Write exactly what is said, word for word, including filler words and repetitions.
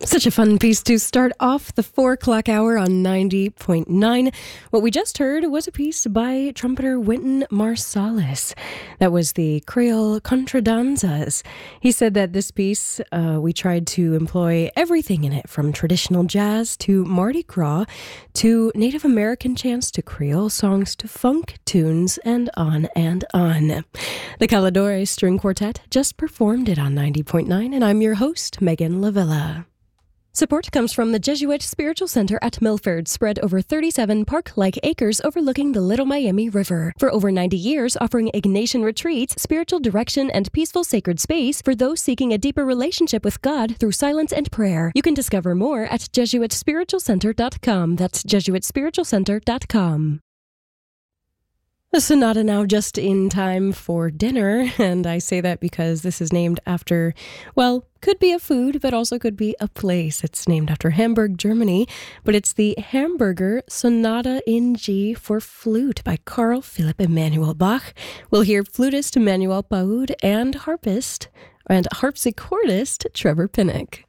Such a fun piece to start off the four o'clock hour on ninety point nine. What we just heard was a piece by trumpeter Wynton Marsalis. That was the Creole Contradanzas. He said that this piece, uh, we tried to employ everything in it, from traditional jazz to Mardi Gras to Native American chants to Creole songs to funk tunes and on and on. The Caladore String Quartet just performed it on ninety point nine, and I'm your host, Megan Lavilla. Support comes from the Jesuit Spiritual Center at Milford, spread over thirty-seven park-like acres overlooking the Little Miami River. For over ninety years, offering Ignatian retreats, spiritual direction, and peaceful sacred space for those seeking a deeper relationship with God through silence and prayer. You can discover more at jesuit spiritual center dot com. That's jesuit spiritual center dot com. The sonata now just in time for dinner, and I say that because this is named after, well, could be a food, but also could be a place. It's named after Hamburg, Germany, but it's the Hamburger Sonata in G for flute by Carl Philipp Emanuel Bach. We'll hear flutist Emmanuel Paoud and harpist and harpsichordist Trevor Pinnock.